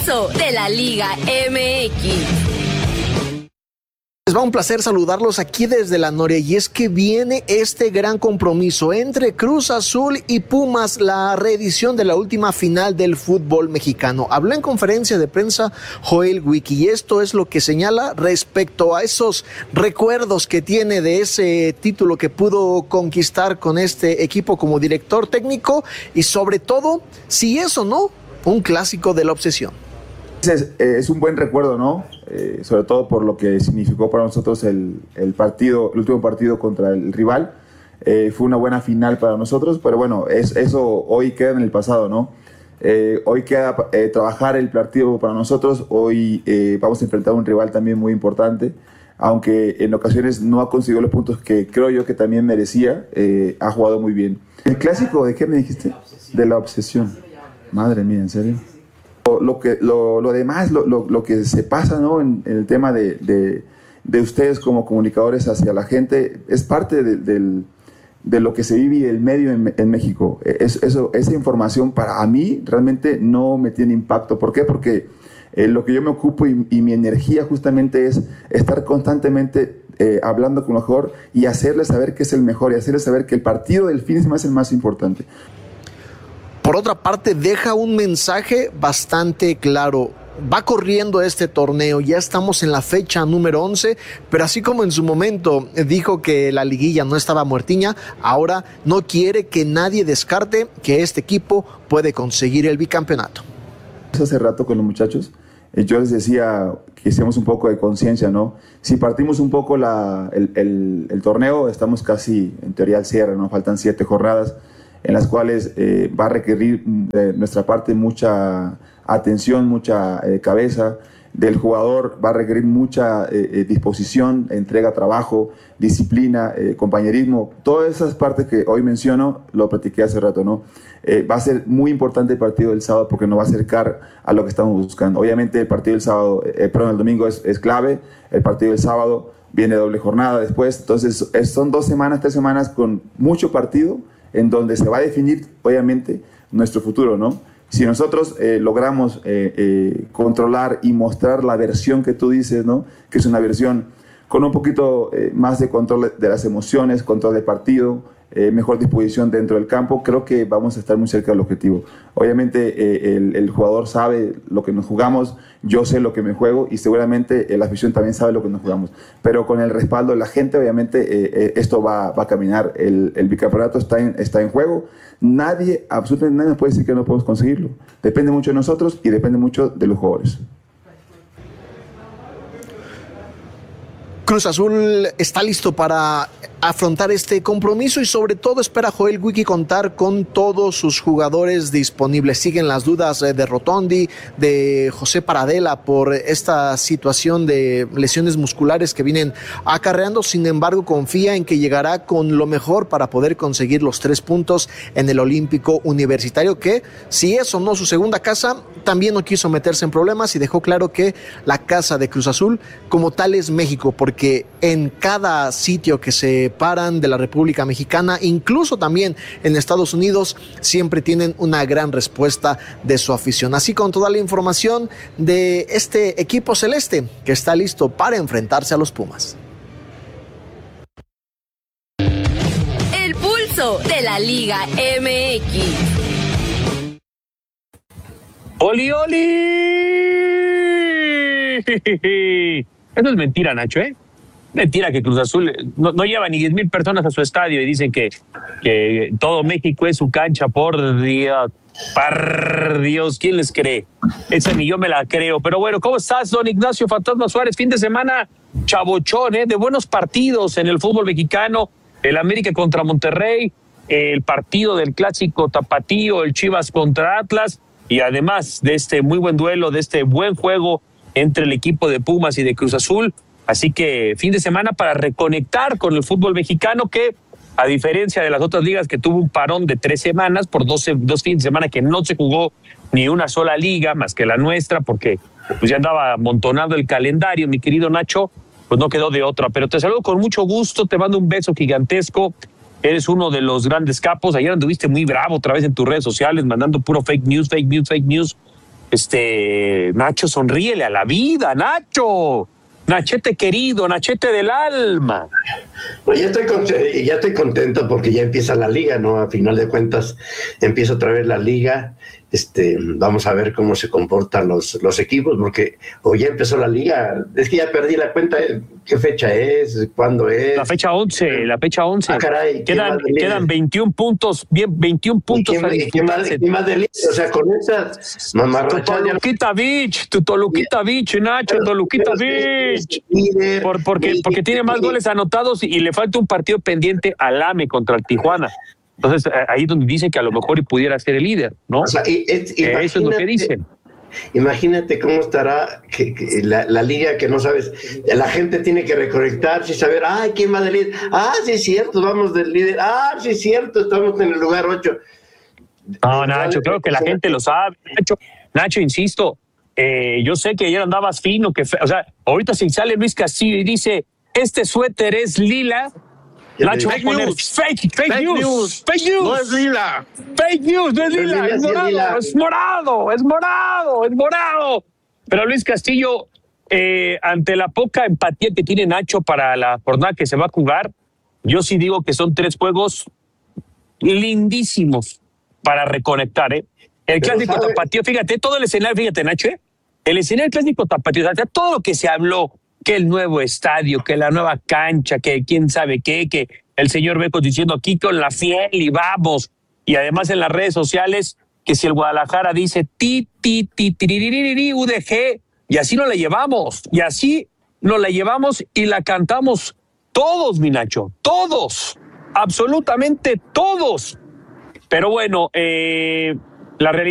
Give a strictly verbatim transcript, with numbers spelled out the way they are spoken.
pulso de la Liga M X. Les va un placer saludarlos aquí desde la Noria, y es que viene este gran compromiso entre Cruz Azul y Pumas, la reedición de la última final del fútbol mexicano. Habló en conferencia de prensa Joel Wiki, y esto es lo que señala respecto a esos recuerdos que tiene de ese título que pudo conquistar con este equipo como director técnico, y sobre todo, si es o no un clásico de la obsesión. Es, es un buen recuerdo, ¿no? Eh, sobre todo por lo que significó para nosotros el, el partido, el último partido contra el rival. Eh, fue una buena final para nosotros, pero bueno, es, eso hoy queda en el pasado, ¿no? Eh, hoy queda eh, trabajar el partido para nosotros. Hoy eh, vamos a enfrentar a un rival también muy importante, aunque en ocasiones no ha conseguido los puntos que creo yo que también merecía. Eh, ha jugado muy bien. ¿El clásico de qué me dijiste? De la obsesión. Madre mía, ¿en serio? Lo, que, lo, lo demás, lo, lo, lo que se pasa, ¿no? en, en el tema de, de, de ustedes como comunicadores hacia la gente, es parte de, de, de lo que se vive el medio en, en México. Es, eso, esa información para a mí realmente no me tiene impacto. ¿Por qué? Porque eh, lo que yo me ocupo y, y mi energía justamente es estar constantemente eh, hablando con lo mejor y hacerles saber que es el mejor, y hacerles saber que el partido del fin de semana es el más importante. Por otra parte, deja un mensaje bastante claro. Va corriendo este torneo, ya estamos en la fecha número once, pero así como en su momento dijo que la liguilla no estaba muertiña, ahora no quiere que nadie descarte que este equipo puede conseguir el bicampeonato. Hace rato con los muchachos, yo les decía que hiciéramos un poco de conciencia, ¿no? Si partimos un poco la, el, el, el torneo, estamos casi en teoría al cierre, ¿no? Faltan siete jornadas en las cuales eh, va a requerir de nuestra parte mucha atención, mucha eh, cabeza del jugador, va a requerir mucha eh, eh, disposición, entrega, trabajo, disciplina, eh, compañerismo. Todas esas partes que hoy menciono, lo platiqué hace rato, ¿no? Eh, va a ser muy importante el partido del sábado porque nos va a acercar a lo que estamos buscando. Obviamente el partido del sábado, eh, perdón, el domingo es, es clave, el partido del sábado viene doble jornada después, entonces es, son dos semanas, tres semanas con mucho partido, en donde se va a definir, obviamente, nuestro futuro, ¿no? Si nosotros eh, logramos eh, eh, controlar y mostrar la versión que tú dices, ¿no? Que es una versión con un poquito eh, más de control de las emociones, control de partido, eh, mejor disposición dentro del campo, creo que vamos a estar muy cerca del objetivo. Obviamente eh, el, el jugador sabe lo que nos jugamos, yo sé lo que me juego y seguramente eh, la afición también sabe lo que nos jugamos. Pero con el respaldo de la gente, obviamente eh, eh, esto va, va a caminar. El, el bicampeonato está en, está en juego. Nadie, absolutamente nadie nos puede decir que no podemos conseguirlo. Depende mucho de nosotros y depende mucho de los jugadores. Cruz Azul está listo para afrontar este compromiso y sobre todo espera Joel Wiki contar con todos sus jugadores disponibles. Siguen las dudas de Rotondi, de José Paradela por esta situación de lesiones musculares que vienen acarreando. Sin embargo, confía en que llegará con lo mejor para poder conseguir los tres puntos en el Olímpico Universitario, que si es o no su segunda casa, también no quiso meterse en problemas y dejó claro que la casa de Cruz Azul como tal es México, porque en cada sitio que se paran de la República Mexicana, incluso también en Estados Unidos, siempre tienen una gran respuesta de su afición. Así con toda la información de este equipo celeste que está listo para enfrentarse a los Pumas. El pulso de la Liga M X. ¡Oli, oli! Eso es mentira, Nacho, ¿eh? Mentira que Cruz Azul no, no lleva ni diez mil personas a su estadio y dicen que, que todo México es su cancha. Por Dios, por Dios, ¿quién les cree? Esa ni yo me la creo. Pero bueno, ¿cómo estás, don Ignacio Fantasma Suárez? Fin de semana chabochón, ¿eh? De buenos partidos en el fútbol mexicano. El América contra Monterrey, el partido del clásico tapatío, el Chivas contra Atlas, y además de este muy buen duelo, de este buen juego entre el equipo de Pumas y de Cruz Azul. Así que fin de semana para reconectar con el fútbol mexicano, que a diferencia de las otras ligas que tuvo un parón de tres semanas por doce, dos fines de semana que no se jugó ni una sola liga más que la nuestra, porque pues ya andaba amontonado el calendario, mi querido Nacho, pues no quedó de otra. Pero te saludo con mucho gusto, te mando un beso gigantesco. Eres uno de los grandes capos. Ayer anduviste muy bravo otra vez en tus redes sociales, mandando puro fake news, fake news, fake news. Este, Nacho, sonríele a la vida, Nacho. Nachete querido, Nachete del alma. Pues ya estoy, contento, ya estoy contento porque ya empieza la liga, ¿no? A final de cuentas empieza otra vez la liga. Este, vamos a ver cómo se comportan los, los equipos, porque o ya empezó la liga. Es que ya perdí la cuenta. ¿Qué fecha es? ¿Cuándo es? La fecha once, la fecha once. Ah, caray, quedan, quedan veintiún puntos, bien, veintiún puntos a disputarse. ¿Qué más de O sea, con esas mamarrachas. Tu Toluquita Beach, tu Toluquita Beach, Nacho, Toluquita Beach. Por, porque, porque tiene más goles anotados y le falta un partido pendiente al A M E contra el Tijuana. Entonces, ahí es donde dicen que a lo mejor pudiera ser el líder, ¿no? O sea, es, eso es lo que dicen. Imagínate cómo estará que, que la, la liga, que no sabes, la gente tiene que reconectarse y saber, ay, ¿quién va del líder? Ah, sí es cierto, vamos del líder. Ah, sí es cierto, estamos en el lugar ocho. No, Nacho, creo que la gente lo sabe. Nacho, Nacho insisto, eh, yo sé que ayer andabas fino, que fe, o sea, ahorita si sale Luis Castillo y dice, este suéter es lila, Nacho va a poner fake, fake, fake news, news, fake news. No es lila. Fake news, no es lila, es morado, es morado, es morado, es morado. Pero Luis Castillo, eh, ante la poca empatía que tiene Nacho para la jornada que se va a jugar, yo sí digo que son tres juegos lindísimos para reconectar, ¿eh? El clásico tapatío, fíjate, todo el escenario, fíjate, Nacho, ¿eh? El escenario clásico tapatío, o sea, todo lo que se habló, que el nuevo estadio, que la nueva cancha, que quién sabe qué, que el señor Becos diciendo aquí con la fiel y vamos. Y además en las redes sociales, que si el Guadalajara dice ti, ti, ti, tiriririri, U D G, y así nos la llevamos, y así nos la llevamos y la cantamos todos, mi Nacho, todos, absolutamente todos. Pero bueno, eh, la realidad